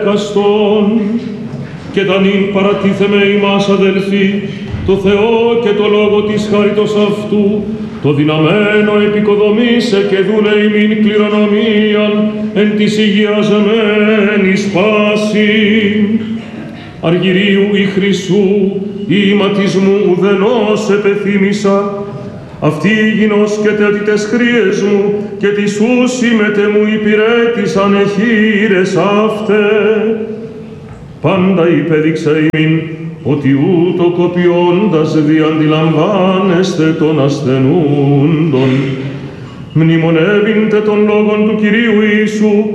Καστόν και τα νυν παρατίθεμε ημάς αδελφοί, το Θεό και το λόγο της χάριτος αυτού, το δυναμένο επικοδομήσε και δούλε ημίν κληρονομίαν εν της υγιαζεμένης πάση. Αργυρίου ή χρυσού ή ηματισμού ουδενός επεθύμησα, αυτή γινός και τετιτες χρίες μου και τις ούσιμετε μου υπηρέτησαν εχείρες αύτε. Πάντα υπέδειξε ημίν ότι ούτω κοπιώντας διαντιλαμβάνεστε των ασθενούντων. Μνημονεύειντε των λόγων του Κυρίου Ιησού